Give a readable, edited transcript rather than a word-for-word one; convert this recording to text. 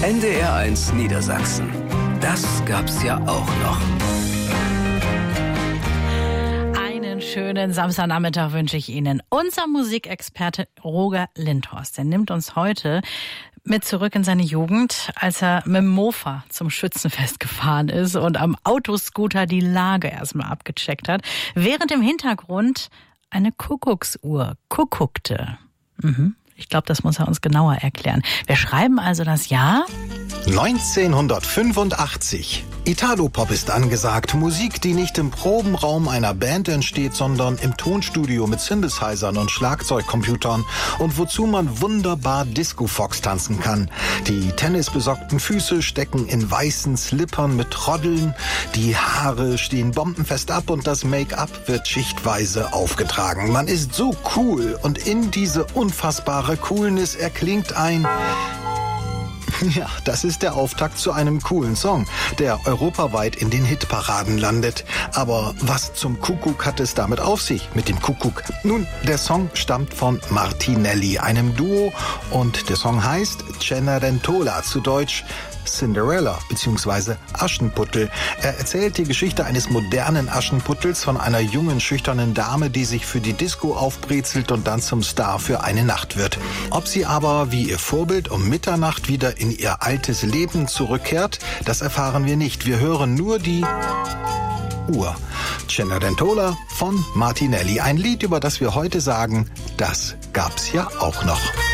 NDR1 Niedersachsen. Das gab's ja auch noch. Einen schönen Samstagnachmittag wünsche ich Ihnen. Unser Musikexperte Roger Lindhorst, der nimmt uns heute mit zurück in seine Jugend, als er mit dem Mofa zum Schützenfest gefahren ist und am Autoscooter die Lage erstmal abgecheckt hat, während im Hintergrund eine Kuckucksuhr kuckuckte. Ich glaube, das muss er uns genauer erklären. Wir schreiben also das Jahr 1985. Italo-Pop ist angesagt. Musik, die nicht im Probenraum einer Band entsteht, sondern im Tonstudio mit Synthesizern und Schlagzeugcomputern und wozu man wunderbar Disco-Fox tanzen kann. Die tennisbesockten Füße stecken in weißen Slippern mit Roddeln, die Haare stehen bombenfest ab und das Make-up wird schichtweise aufgetragen. Man ist so cool und in diese unfassbare Coolness erklingt ein... Ja, das ist der Auftakt zu einem coolen Song, der europaweit in den Hitparaden landet. Aber was zum Kuckuck hat es damit auf sich, mit dem Kuckuck? Nun, der Song stammt von Martinelli, einem Duo, und der Song heißt Cenerentola, zu Deutsch Cinderella bzw. Aschenputtel. Er erzählt die Geschichte eines modernen Aschenputtels von einer jungen, schüchternen Dame, die sich für die Disco aufbrezelt und dann zum Star für eine Nacht wird. Ob sie aber wie ihr Vorbild um Mitternacht wieder in ihr altes Leben zurückkehrt, das erfahren wir nicht. Wir hören nur die Uhr. Cenerentola von Martinelli. Ein Lied, über das wir heute sagen, das gab's ja auch noch.